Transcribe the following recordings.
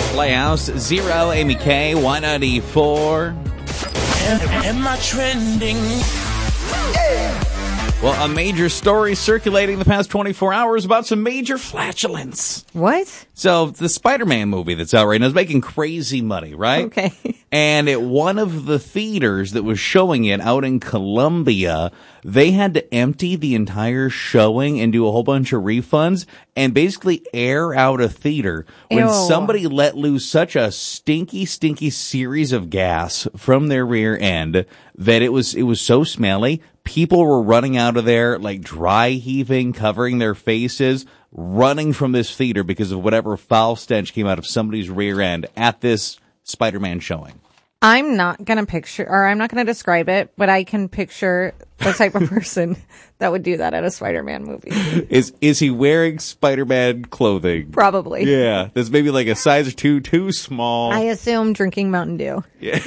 Playhouse, Zero, Amy K, 194. Am I trending? Well, a major story circulating the past 24 hours about some major flatulence. What? So, the Spider-Man movie that's out right now is making crazy money, right? Okay. And at one of the theaters that was showing it out in Columbia, they had to empty the entire showing and do a whole bunch of refunds and basically air out a theater when Ew. somebody let loose such a stinky series of gas from their rear end that it was so smelly. People were running out of there, like dry heaving, covering their faces, running from this theater because of whatever foul stench came out of somebody's rear end at this Spider-Man showing. I'm not going to describe it, but I can picture the type of person that would do that at a Spider-Man movie. Is he wearing Spider-Man clothing? Probably. Yeah. That's maybe like a size or two too small. I assume drinking Mountain Dew. Yeah.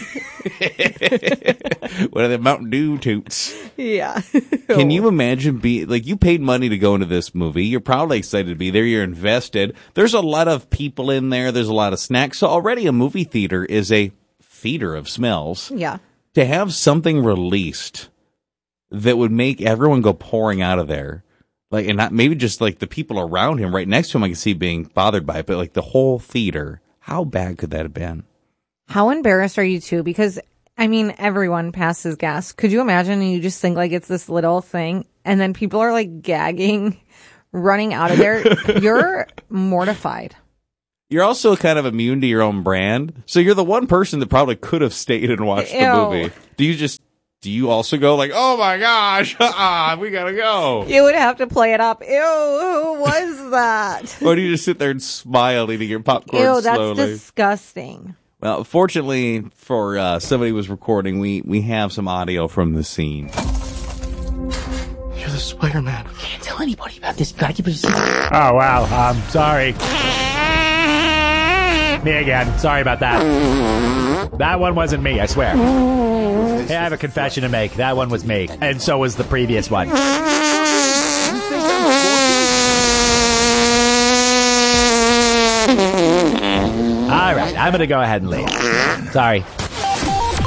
What are the Mountain Dew toots? Yeah. Can you imagine you paid money to go into this movie. You're probably excited to be there. You're invested. There's a lot of people in there. There's a lot of snacks. So already a movie theater is a theater of smells. Yeah. To have something released that would make everyone go pouring out of there, like, and not maybe just like the people around him right next to him, I can see being bothered by it, but like the whole theater, how bad could that have been? How embarrassed are you too? Because I mean, everyone passes gas. Could you imagine? And you just think like it's this little thing, and then people are like gagging, running out of there. You're mortified. You're also kind of immune to your own brand. So you're the one person that probably could have stayed and watched the movie. Do you also go like, oh my gosh, we gotta go? You would have to play it up. Ew, who was that? Or do you just sit there and smile eating your popcorn Ew, that's slowly? disgusting. Well, fortunately for somebody who was recording, we have some audio from the scene. You're the Spider-Man. Can't tell anybody about this. Gotta keep it. Oh, wow. Sorry. Me again. Sorry about that. That one wasn't me, I swear. Hey, I have a confession to make. That one was me. And so was the previous one. All right, I'm going to go ahead and leave. Sorry.